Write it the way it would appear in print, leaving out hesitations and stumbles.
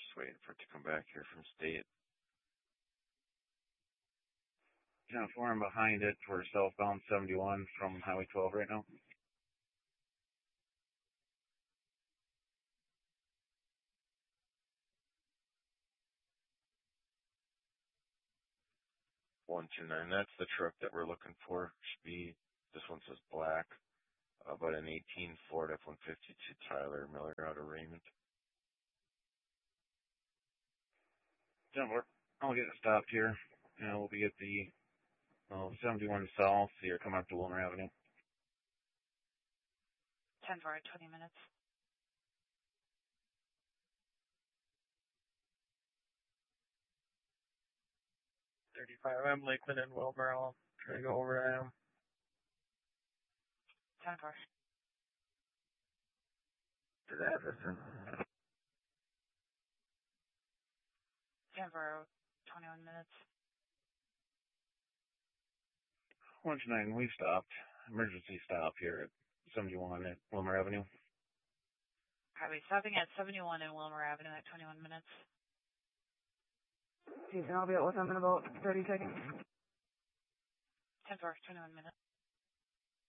Just waiting for it to come back here from state. 10-4, I'm behind it. We're southbound 71 from Highway 12 right now. That's the truck that we're looking for. Should be, this one says black, but an 18 Ford F-150 Tyler Miller out of Raymond. 10-4, I'll get it stopped here. We'll be at the 71 South. So you're coming up to Wilmer Avenue. 10-4, 20 minutes. 35, I'm Lakeland and Wilmer. I'll try to go over to him. 10-4. To that, listen. 10-4, 21 minutes. 129, we've stopped. Emergency stop here at 71 at Wilmer Avenue. Copy. Stopping at 71 in Wilmer Avenue at 21 minutes. Houston, I'll be out with them in about 30 seconds. 10-4, 21 minutes.